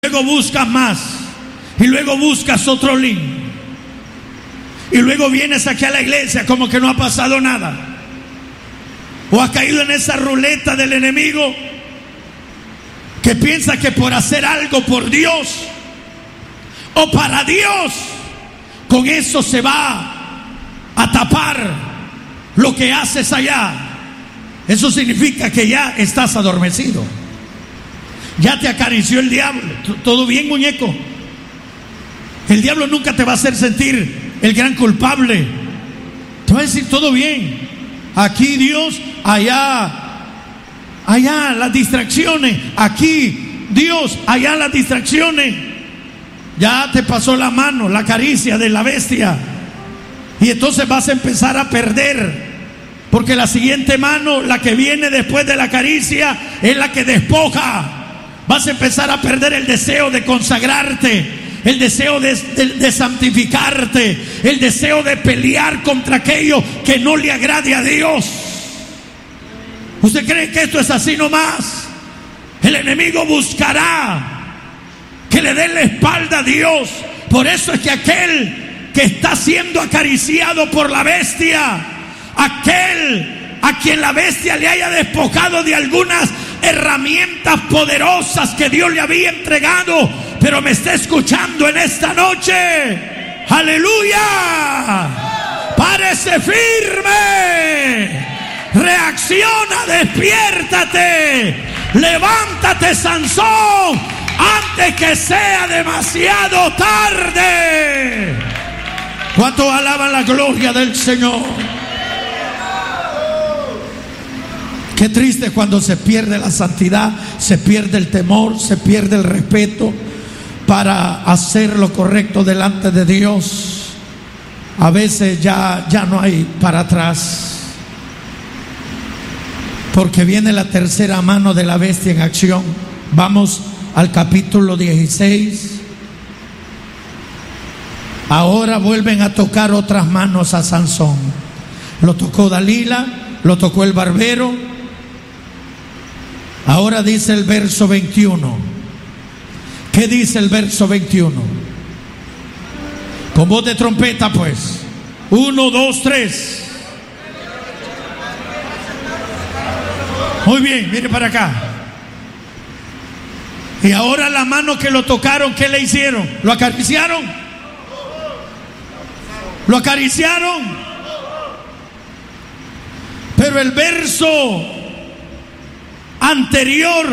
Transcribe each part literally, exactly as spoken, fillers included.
luego buscas más, y luego buscas otro link, y luego vienes aquí a la iglesia como que no ha pasado nada, o has caído en esa ruleta del enemigo que piensa que por hacer algo por Dios o para Dios, con eso se va a tapar lo que haces allá. Eso significa que ya estás adormecido. Ya te acarició el diablo. ¿Todo bien, muñeco? El diablo nunca te va a hacer sentir el gran culpable. Te va a decir todo bien. Aquí Dios, allá, allá las distracciones. Aquí Dios, allá las distracciones. Ya te pasó la mano, la caricia de la bestia. Y entonces vas a empezar a perder. Porque la siguiente mano, la que viene después de la caricia, es la que despoja. Vas a empezar a perder el deseo de consagrarte, el deseo de, de, de santificarte, el deseo de pelear contra aquello que no le agrade a Dios. ¿Usted cree que esto es así nomás? El enemigo buscará que le den la espalda a Dios. Por eso es que aquel que está siendo acariciado por la bestia, aquel a quien la bestia le haya despojado de algunas herramientas poderosas que Dios le había entregado, pero me está escuchando en esta noche, aleluya, párese firme, reacciona, despiértate, levántate, Sansón, antes que sea demasiado tarde. ¿Cuántos alaban la gloria del Señor? Qué triste cuando se pierde la santidad, se pierde el temor, se pierde el respeto para hacer lo correcto delante de Dios. A veces ya, ya no hay para atrás, porque viene la tercera mano de la bestia en acción. Vamos al capítulo dieciséis. Ahora vuelven a tocar otras manos a Sansón. Lo tocó Dalila, lo tocó el barbero. Ahora dice el verso veintiuno. ¿Qué dice el verso veintiuno? Con voz de trompeta, pues. Uno, dos, tres. Muy bien, mire para acá. Y ahora la mano que lo tocaron, ¿qué le hicieron? ¿Lo acariciaron? ¿Lo acariciaron? Pero el verso anterior,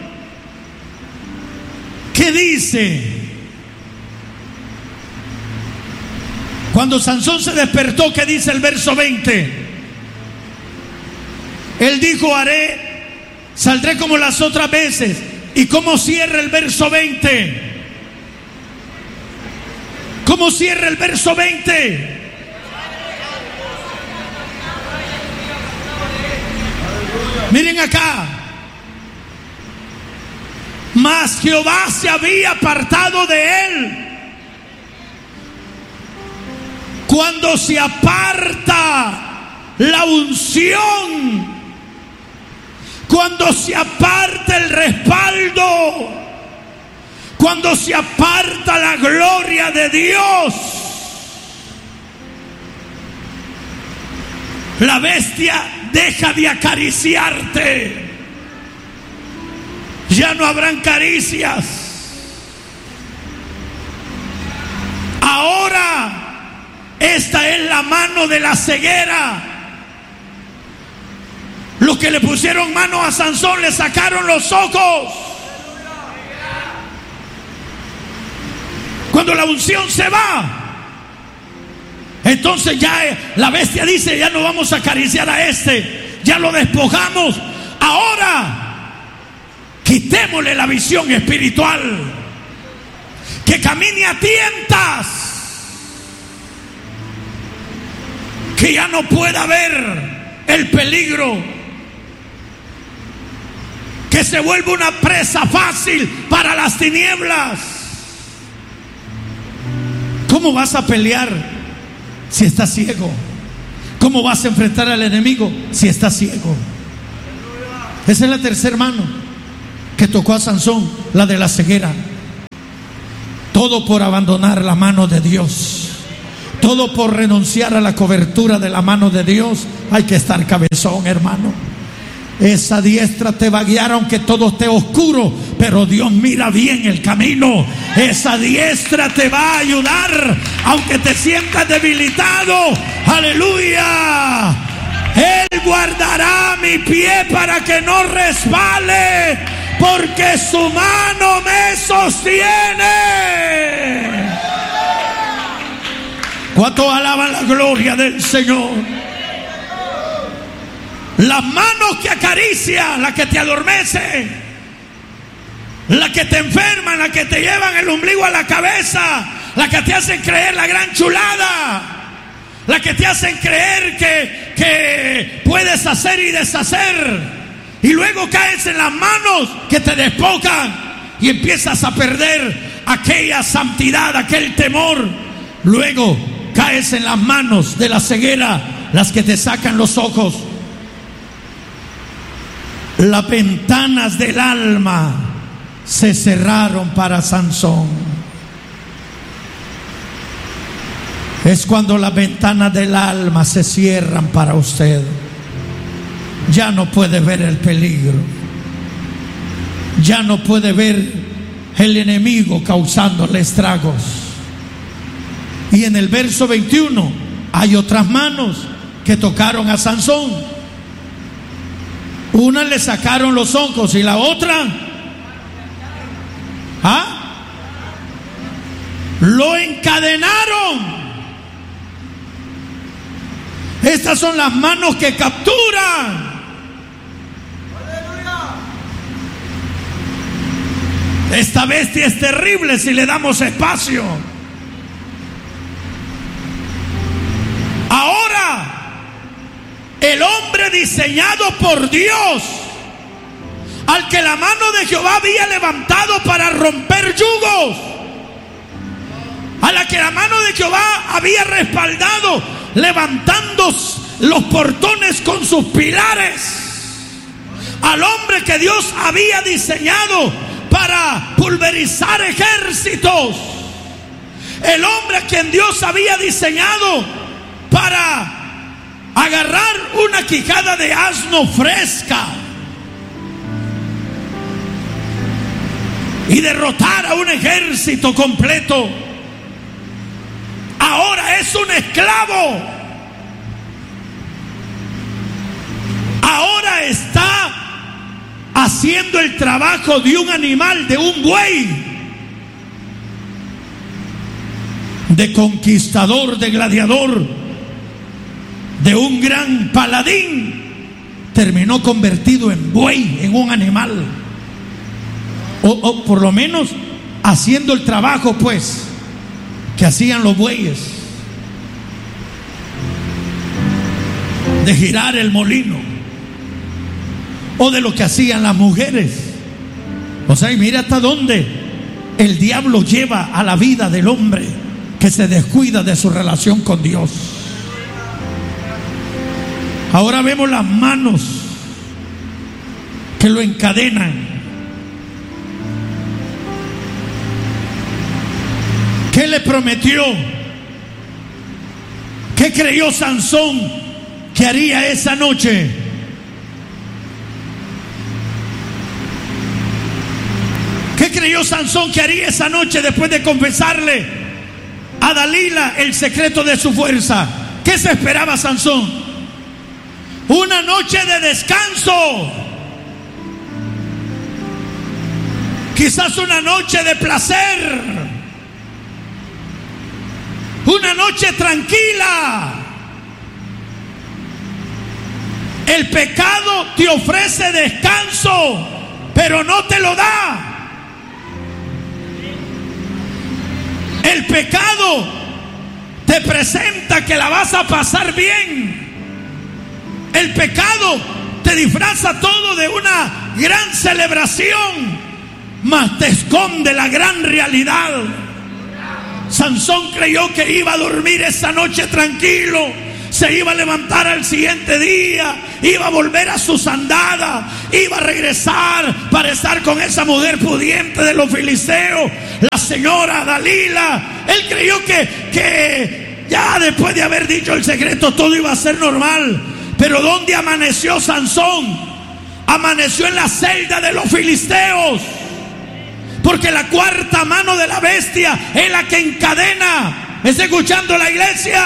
¿qué dice? Cuando Sansón se despertó, ¿qué dice el verso veinte? Él dijo: haré, saldré como las otras veces. ¿Y cómo cierra el verso veinte? ¿Cómo cierra el verso veinte? Miren acá. Mas Jehová se había apartado de él. Cuando se aparta la unción, cuando se aparta el respaldo, cuando se aparta la gloria de Dios, la bestia deja de acariciarte. Ya no habrán caricias. Ahora esta es la mano de la ceguera. Los que le pusieron mano a Sansón le sacaron los ojos. Cuando la unción se va, entonces ya la bestia dice: ya no vamos a acariciar a este, ya lo despojamos. Ahora quitémosle la visión espiritual, que camine a tientas, que ya no pueda ver el peligro, que se vuelva una presa fácil para las tinieblas. ¿Cómo vas a pelear si estás ciego? ¿Cómo vas a enfrentar al enemigo si estás ciego? Esa es la tercera mano que tocó a Sansón, la de la ceguera. Todo por abandonar la mano de Dios. Todo por renunciar a la cobertura de la mano de Dios. Hay que estar cabezón, hermano. Esa diestra te va a guiar aunque todo esté oscuro, pero Dios mira bien el camino. Esa diestra te va a ayudar aunque te sientas debilitado. Aleluya. Él guardará mi pie para que no resbale, porque su mano me sostiene. ¿Cuántos alaban la gloria del Señor? Las manos que acarician, las que te adormecen, las que te enferman, las que te llevan el ombligo a la cabeza, las que te hacen creer la gran chulada, las que te hacen creer que, que puedes hacer y deshacer, y luego caes en las manos que te despojan y empiezas a perder aquella santidad, aquel temor. Luego caes en las manos de la ceguera, las que te sacan los ojos. Las ventanas del alma se cerraron para Sansón. Es cuando las ventanas del alma se cierran para usted. Ya no puede ver el peligro. Ya no puede ver el enemigo causándole estragos. Y en el verso veintiuno hay otras manos que tocaron a Sansón. Una le sacaron los ojos y la otra, ¿ah? Lo encadenaron. Estas son las manos que capturan. Esta bestia es terrible si le damos espacio. Ahora, el hombre diseñado por Dios, al que la mano de Jehová había levantado para romper yugos, a la que la mano de Jehová había respaldado, levantando los portones con sus pilares, al hombre que Dios había diseñado para pulverizar ejércitos, el hombre a quien Dios había diseñado para agarrar una quijada de asno fresca y derrotar a un ejército completo, ahora es un esclavo. Ahora está haciendo el trabajo de un animal, de un buey, de conquistador, de gladiador, de un gran paladín. Terminó convertido en buey, en un animal, o, o por lo menos haciendo el trabajo pues que hacían los bueyes, de girar el molino, o de lo que hacían las mujeres. O sea, y mira hasta dónde el diablo lleva a la vida del hombre que se descuida de su relación con Dios. Ahora vemos las manos que lo encadenan. ¿Qué le prometió? ¿Qué creyó Sansón que haría esa noche? ¿Qué creyó Sansón que haría esa noche después de confesarle a Dalila el secreto de su fuerza? ¿Qué se esperaba Sansón? Una noche de descanso, quizás una noche de placer, una noche tranquila. El pecado te ofrece descanso, pero no te lo da. El pecado te presenta que la vas a pasar bien. El pecado te disfraza todo de una gran celebración, mas te esconde la gran realidad. Sansón creyó que iba a dormir esa noche tranquilo, se iba a levantar al siguiente día, iba a volver a sus andadas, iba a regresar para estar con esa mujer pudiente de los filisteos, la señora Dalila. Él creyó que, que ya después de haber dicho el secreto todo iba a ser normal. Pero ¿dónde amaneció Sansón? Amaneció en la celda de los filisteos, porque la cuarta mano de la bestia es la que encadena. ¿Me está escuchando la iglesia?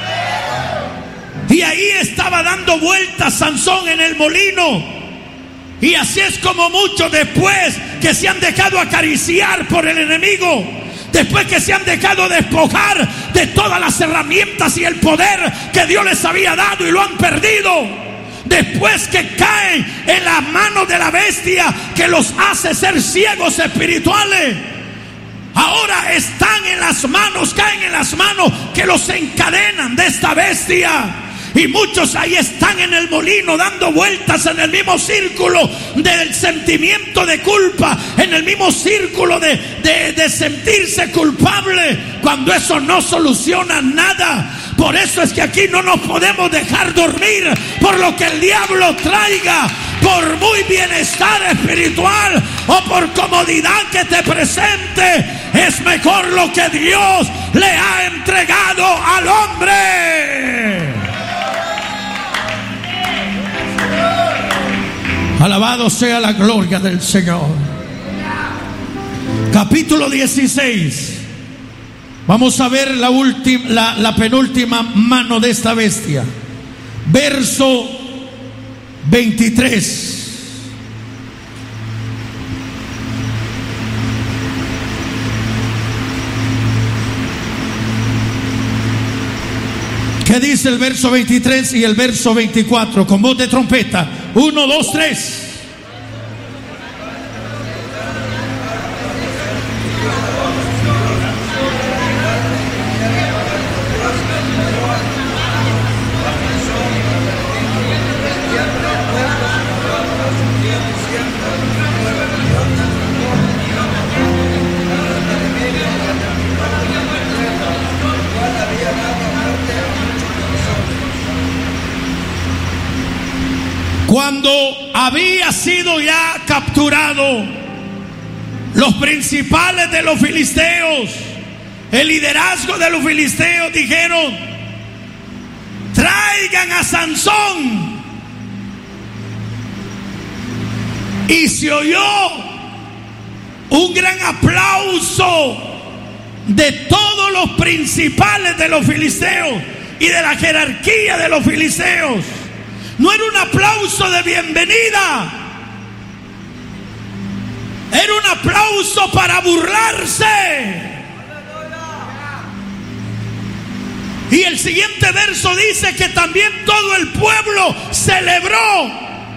Y ahí estaba dando vueltas Sansón en el molino. Y así es como muchos, después que se han dejado acariciar por el enemigo, después que se han dejado despojar de todas las herramientas y el poder que Dios les había dado y lo han perdido, después que caen en las manos de la bestia que los hace ser ciegos espirituales, ahora están en las manos, caen en las manos que los encadenan de esta bestia. Y muchos ahí están en el molino dando vueltas en el mismo círculo del sentimiento de culpa, en el mismo círculo de, de, de sentirse culpable, cuando eso no soluciona nada. Por eso es que aquí no nos podemos dejar dormir por lo que el diablo traiga, por muy bienestar espiritual o por comodidad que te presente. Es mejor lo que Dios le ha entregado al hombre. Alabado sea la gloria del Señor. Capítulo dieciséis. Vamos a ver la, última, la, la penúltima mano de esta bestia. Verso veintitrés. ¿Qué dice el verso veintitrés y el verso veinticuatro? Con voz de trompeta. Uno, dos, tres. Cuando había sido ya capturado, los principales de los filisteos, el liderazgo de los filisteos dijeron: traigan a Sansón. Y se oyó un gran aplauso de todos los principales de los filisteos y de la jerarquía de los filisteos. No era un aplauso de bienvenida, era un aplauso para burlarse. Y el siguiente verso dice que también todo el pueblo celebró,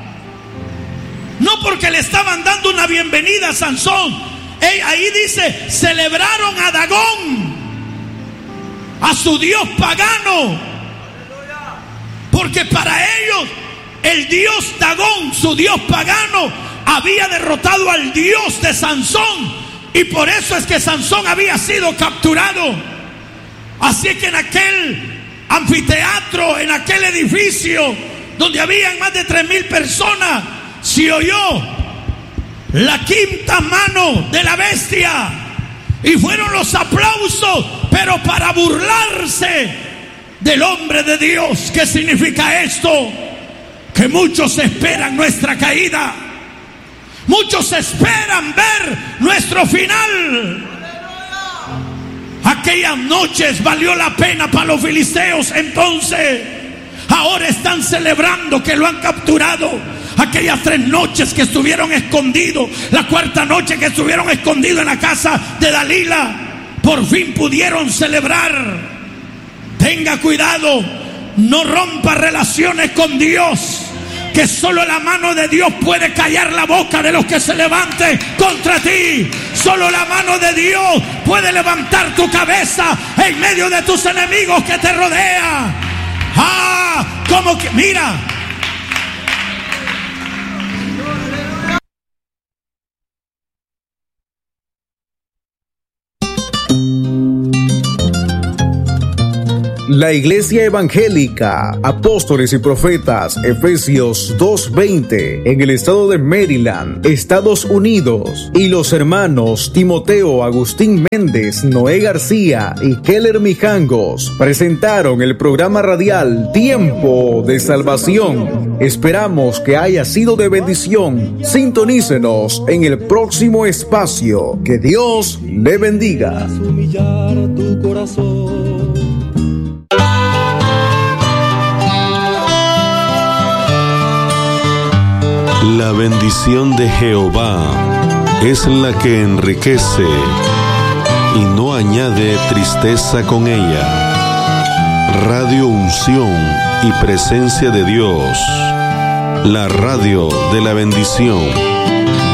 no porque le estaban dando una bienvenida a Sansón. Ahí dice, celebraron a Dagón, a su dios pagano, porque para ellos el dios Dagón, su dios pagano, había derrotado al dios de Sansón, y por eso es que Sansón había sido capturado. Así que en aquel anfiteatro, en aquel edificio donde habían más de tres mil personas, se oyó la quinta mano de la bestia, y fueron los aplausos, pero para burlarse del hombre de Dios. ¿Qué significa esto? Que muchos esperan nuestra caída, muchos esperan ver nuestro final. Aquellas noches valió la pena para los filisteos, entonces ahora están celebrando que lo han capturado. Aquellas tres noches que estuvieron escondidos, la cuarta noche que estuvieron escondidos en la casa de Dalila, por fin pudieron celebrar. Tenga cuidado, no rompa relaciones con Dios, que solo la mano de Dios puede callar la boca de los que se levanten contra ti. Solo la mano de Dios puede levantar tu cabeza en medio de tus enemigos que te rodean. Ah, como que, mira, la Iglesia Evangélica Apóstoles y Profetas Efesios dos veinte en el estado de Maryland, Estados Unidos, y los hermanos Timoteo Agustín Méndez, Noé García y Keller Mijangos presentaron el programa radial Tiempo de Salvación. Esperamos que haya sido de bendición. Sintonícenos en el próximo espacio. Que Dios le bendiga. La bendición de Jehová es la que enriquece y no añade tristeza con ella. Radio Unción y Presencia de Dios, la radio de la bendición.